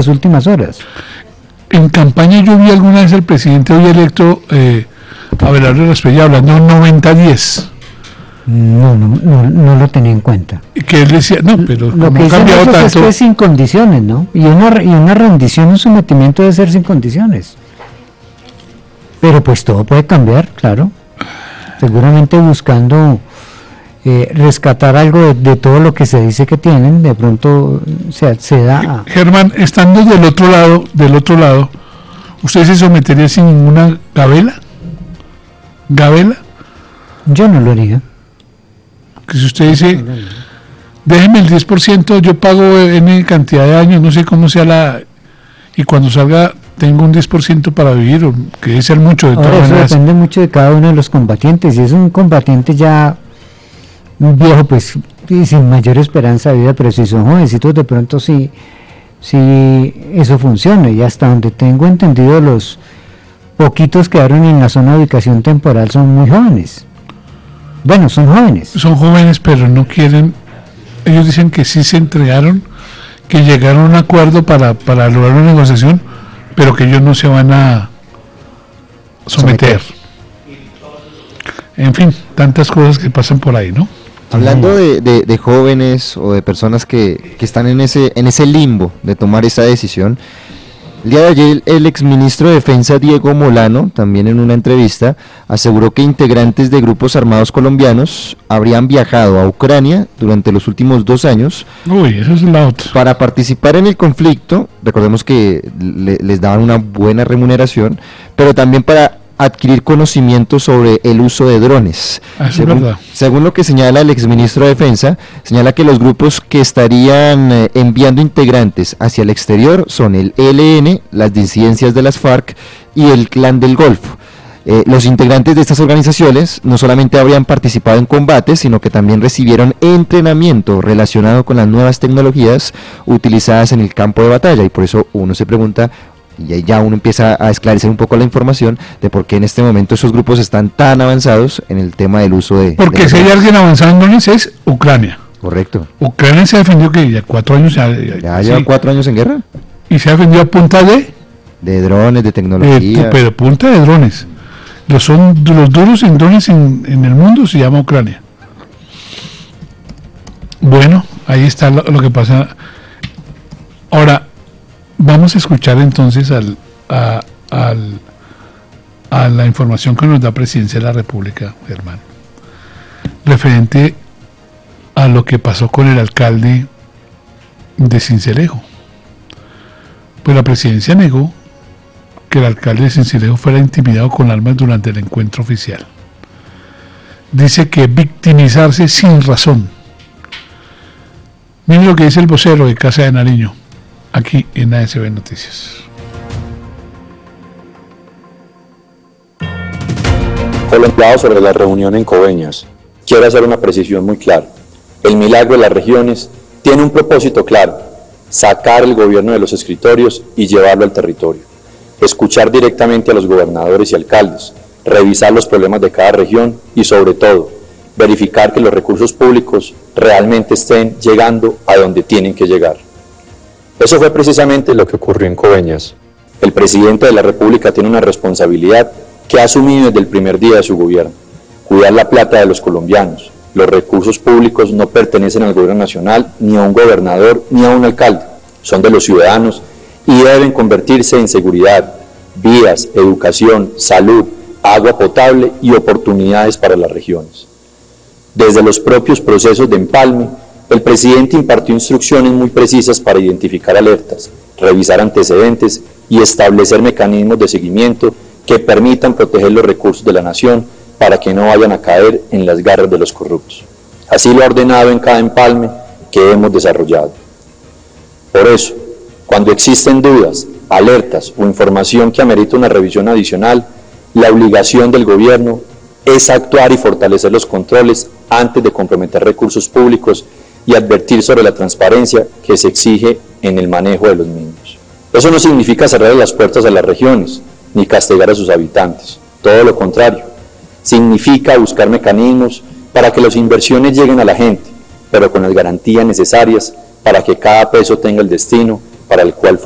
las últimas horas. En campaña yo vi alguna vez al presidente hoy electo, Abelardo Raspeña, hablando 90-10. No lo tenía en cuenta. Que él decía, no, pero lo como que ha cambiado tanto. Es que es sin condiciones, ¿no? Y una rendición, un sometimiento debe ser sin condiciones. Pero pues todo puede cambiar, claro. Seguramente buscando rescatar algo de todo lo que se dice que tienen, de pronto se da. Germán, estando del otro lado, ¿usted se sometería sin ninguna gabela? Yo no lo haría. Que si usted dice, déjeme el 10%, yo pago N cantidad de años, no sé cómo sea y cuando salga tengo un 10% para vivir, o que debe ser mucho de todas maneras. Eso depende mucho de cada uno de los combatientes. Si es un combatiente ya un viejo, pues y sin mayor esperanza de vida, pero si son jovencitos, de pronto sí eso funciona. Y hasta donde tengo entendido, los poquitos que quedaron en la zona de ubicación temporal son muy jóvenes. Bueno, son jóvenes. Son jóvenes, pero no quieren. Ellos dicen que sí se entregaron, que llegaron a un acuerdo para lograr una negociación, pero que ellos no se van a someter. En fin, tantas cosas que pasan por ahí, ¿no? Hablando de jóvenes o de personas que están en ese limbo de tomar esa decisión, el día de ayer el exministro de Defensa Diego Molano, también en una entrevista, aseguró que integrantes de grupos armados colombianos habrían viajado a Ucrania durante los últimos 2 años. Uy, eso es la otra. Para participar en el conflicto. Recordemos que les daban una buena remuneración, pero también para adquirir conocimiento sobre el uso de drones. Según lo que señala el exministro de Defensa, señala que los grupos que estarían enviando integrantes hacia el exterior son el ELN, las disidencias de las FARC y el Clan del Golfo. Los integrantes de estas organizaciones no solamente habrían participado en combates, sino que también recibieron entrenamiento relacionado con las nuevas tecnologías utilizadas en el campo de batalla, y por eso uno se pregunta, y ahí ya uno empieza a esclarecer un poco la información de por qué en este momento esos grupos están tan avanzados en el tema del uso de... Porque si hay alguien avanzado en drones es Ucrania. Correcto. Ucrania se ha defendido que ya 4 años... ¿Ya lleva 4 años en guerra? Y se ha defendido a punta de... De drones, de tecnología. Pero punta de drones. Los duros en drones en el mundo se llama Ucrania. Bueno, ahí está lo que pasa. Ahora, vamos a escuchar entonces a la información que nos da Presidencia de la República, Germán, referente a lo que pasó con el alcalde de Sincelejo. Pues la Presidencia negó que el alcalde de Sincelejo fuera intimidado con armas durante el encuentro oficial. Dice que victimizarse sin razón. Miren lo que dice el vocero de Casa de Nariño, aquí en ASB Noticias. Colombiano sobre la reunión en Coveñas, quiero hacer una precisión muy clara. El milagro de las regiones tiene un propósito claro: sacar el gobierno de los escritorios y llevarlo al territorio. Escuchar directamente a los gobernadores y alcaldes, revisar los problemas de cada región y, sobre todo, verificar que los recursos públicos realmente estén llegando a donde tienen que llegar. Eso fue precisamente lo que ocurrió en Coveñas. El presidente de la República tiene una responsabilidad que ha asumido desde el primer día de su gobierno: cuidar la plata de los colombianos. Los recursos públicos no pertenecen al gobierno nacional, ni a un gobernador, ni a un alcalde. Son de los ciudadanos y deben convertirse en seguridad, vías, educación, salud, agua potable y oportunidades para las regiones. Desde los propios procesos de empalme, el presidente impartió instrucciones muy precisas para identificar alertas, revisar antecedentes y establecer mecanismos de seguimiento que permitan proteger los recursos de la nación para que no vayan a caer en las garras de los corruptos. Así lo ha ordenado en cada empalme que hemos desarrollado. Por eso, cuando existen dudas, alertas o información que amerita una revisión adicional, la obligación del gobierno es actuar y fortalecer los controles antes de comprometer recursos públicos y advertir sobre la transparencia que se exige en el manejo de los mismos. Eso no significa cerrar las puertas a las regiones, ni castigar a sus habitantes. Todo lo contrario, significa buscar mecanismos para que las inversiones lleguen a la gente, pero con las garantías necesarias para que cada peso tenga el destino para el cual